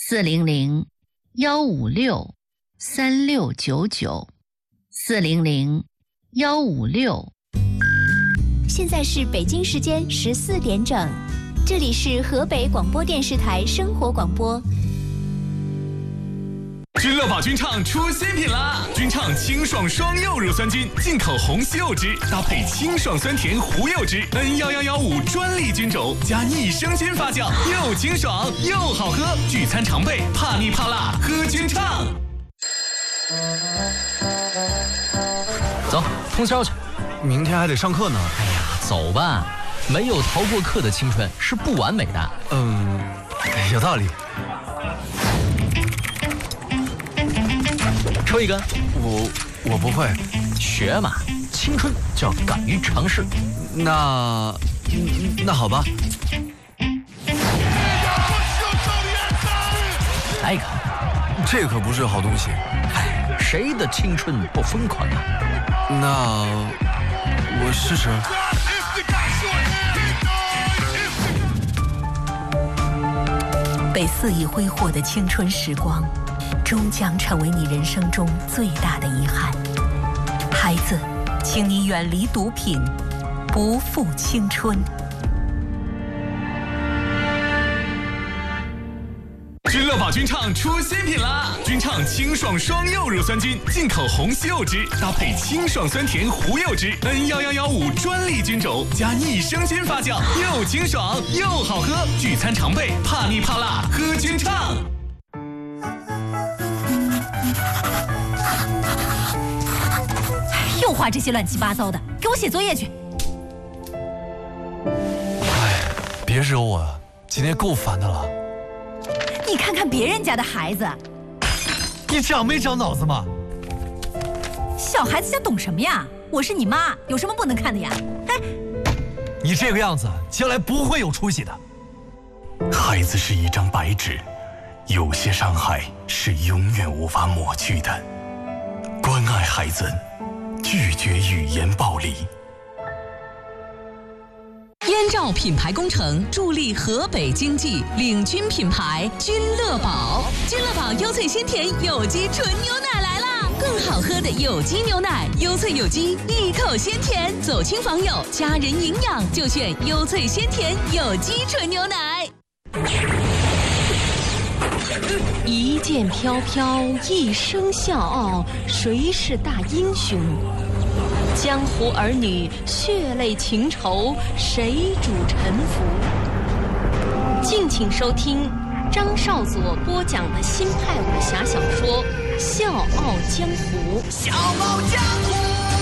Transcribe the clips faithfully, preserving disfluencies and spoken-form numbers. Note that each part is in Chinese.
四零零幺五六三六九九，四零零幺五六。 现在是北京时间十四点整，这里是河北广播电视台生活广播。 君乐宝君畅出新品啦！君畅清爽双柚乳酸菌，进口红西柚汁，搭配清爽酸甜胡柚汁 N 一一一五专利菌种，加益生菌发酵，又清爽又好喝。聚餐常备，怕腻怕辣，喝君畅。 走，通宵去。 明天还得上课呢。 哎呀，走吧，没有逃过课的青春是不完美的。 嗯，有道理。 抽一根。 我我不会。 学嘛，青春就要敢于尝试。 那那好吧。 来一个。 这可不是好东西。 哎，谁的青春不疯狂啊？ 那我试试。 被肆意挥霍的青春时光，终将成为你人生中最大的遗憾。孩子，请你远离毒品，不负青春。 君乐宝君畅出新品啦！君畅清爽双柚乳酸菌，进口红西柚汁，搭配清爽酸甜胡柚汁 N 一一一五专利菌种，加益生菌发酵，又清爽又好喝。聚餐常备，怕腻怕辣，喝君畅。 又画这些乱七八糟的，给我写作业去。 哎，别惹我了，今天够烦的了。 你看看别人家的孩子， 你长没长脑子嘛？ 小孩子家懂什么呀？我是你妈，有什么不能看的呀？哎， 你这个样子，将来不会有出息的。 孩子是一张白纸，有些伤害是永远无法抹去的。关爱孩子，拒绝语言暴力。 燕赵品牌工程助力河北经济，领军品牌君乐宝。君乐宝优萃鲜甜有机纯牛奶来啦！更好喝的有机牛奶，优萃有机，一口鲜甜。走亲访友，家人营养就选优萃鲜甜有机纯牛奶。一剑飘飘，一声笑傲，谁是大英雄？江湖儿女，血泪情仇，谁主沉浮？敬请收听张少佐播讲的新派武侠小说《笑傲江湖》。 笑傲江湖。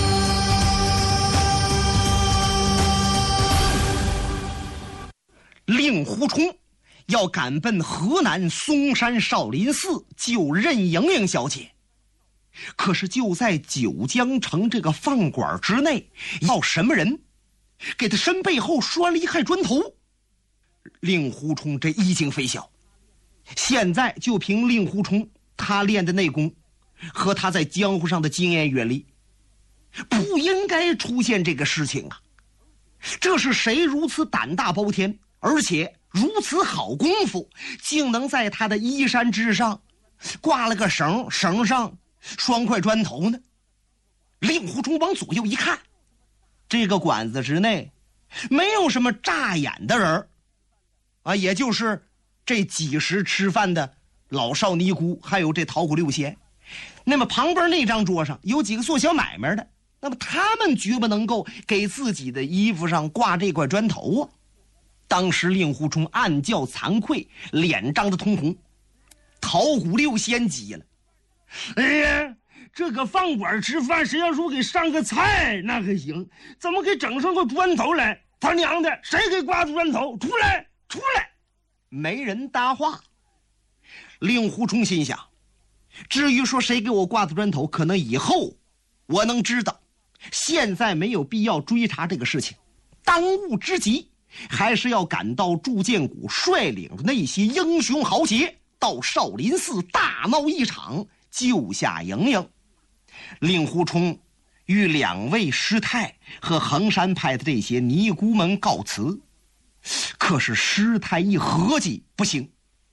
令狐冲要赶奔河南嵩山少林寺救任盈盈小姐。可是就在九江城这个饭馆之内，要什么人给他身背后拴了一块砖头。令狐冲这一惊非小，现在就凭令狐冲他练的内功和他在江湖上的经验阅历，不应该出现这个事情啊。这是谁如此胆大包天，而且如此好功夫，竟能在他的衣衫之上挂了个绳，绳上双块砖头呢？令狐冲往左右一看，这个馆子之内没有什么扎眼的人啊，也就是这几时吃饭的老少尼姑，还有这桃谷六仙。那么旁边那张桌上有几个做小买卖的，那么他们绝不能够给自己的衣服上挂这块砖头啊。当时令狐冲暗叫惭愧，脸涨得通红。桃谷六仙急了，哎呀，这个饭馆吃饭，谁要说给上个菜那还行，怎么给整上个砖头来？他娘的，谁给挂砖头？出来，出来！没人搭话。令狐冲心想，至于说谁给我挂的砖头，可能以后我能知道，现在没有必要追查这个事情。当务之急还是要赶到祝建谷率领的那些英雄豪杰到少林寺大闹一场，救下盈盈。令狐冲与两位师太和衡山派的这些尼姑们告辞。可是师太一合计，不行，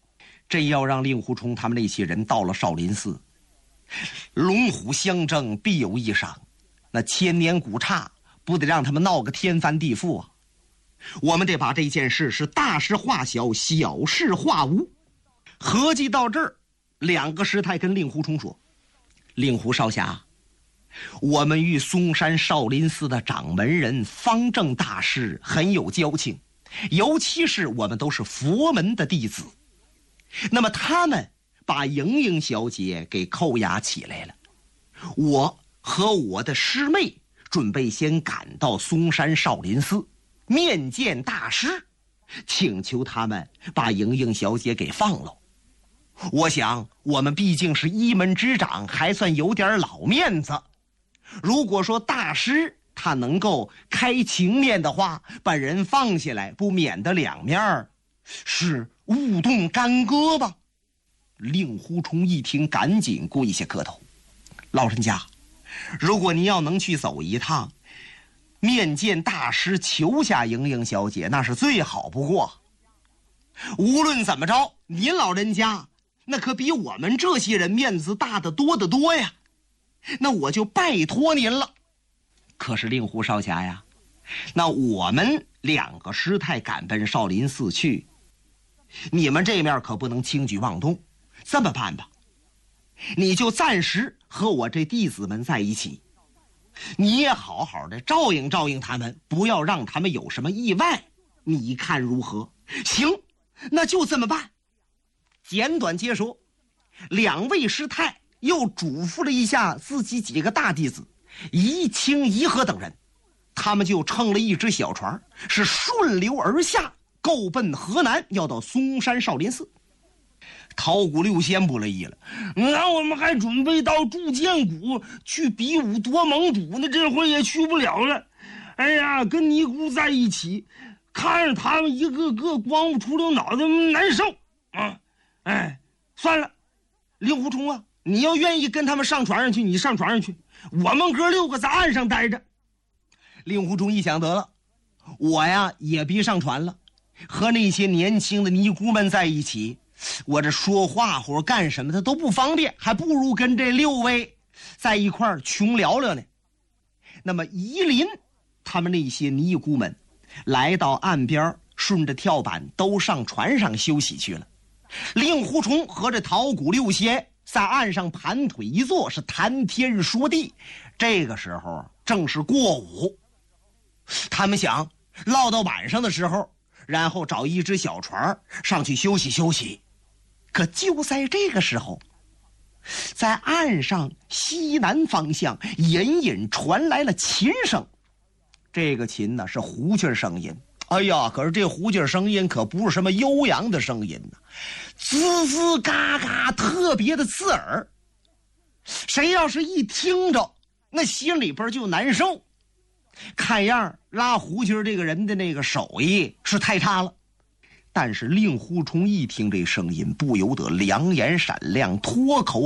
真要让令狐冲他们那些人到了少林寺，龙虎相争必有一伤，那千年古刹不得让他们闹个天翻地覆啊！我们得把这件事是大事化小，小事化无。合计到这儿，两个师太跟令狐冲说：“令狐少侠，我们与嵩山少林寺的掌门人方正大师很有交情，尤其是我们都是佛门的弟子。那么他们把莹莹小姐给扣押起来了，我和我的师妹准备先赶到嵩山少林寺面见大师，请求他们把莹莹小姐给放了。我想我们毕竟是一门之长，还算有点老面子。如果说大师他能够开情面的话，把人放下来，不免得两面是误动干戈吧。”令狐冲一听，赶紧跪下磕头：“老人家，如果您要能去走一趟，面见大师求下莹莹小姐，那是最好不过。无论怎么着，您老人家那可比我们这些人面子大得多得多呀，那我就拜托您了。可是令狐少侠呀，那我们两个师太赶奔少林寺去，你们这面可不能轻举妄动。这么办吧，你就暂时和我这弟子们在一起，你也好好的照应照应他们，不要让他们有什么意外，你看如何？”“行，那就这么办。”简短结说，两位师太又嘱咐了一下自己几个大弟子宜清、宜和等人，他们就乘了一只小船，是顺流而下，够奔河南，要到嵩山少林寺。桃谷六仙不乐意了：“那我们还准备到铸剑谷去比武夺盟主呢，这会也去不了了。哎呀，跟尼姑在一起，看着他们一个个光不出溜脑袋，难受啊！哎，算了，令狐冲啊，你要愿意跟他们上船上去，你上船上去，我们哥六个在岸上待着。”令狐冲一想，得了，我呀也别上船了，和那些年轻的尼姑们在一起，我这说话或干什么的都不方便，还不如跟这六位在一块儿穷聊聊呢。那么夷陵他们那些尼姑们来到岸边，顺着跳板都上船上休息去了。令狐冲和这桃谷六仙在岸上盘腿一坐，是谈天说地。这个时候正是过午，他们想唠到晚上的时候，然后找一只小船上去休息休息。可就在这个时候，在岸上西南方向隐隐传来了琴声。这个琴呢是胡琴声音，哎呀，可是这胡琴声音可不是什么悠扬的声音呢，滋滋嘎嘎，特别的刺耳。谁要是一听着，那心里边就难受。看样拉胡琴这个人的那个手艺是太差了。但是令狐冲一听这声音，不由得两眼闪亮，脱口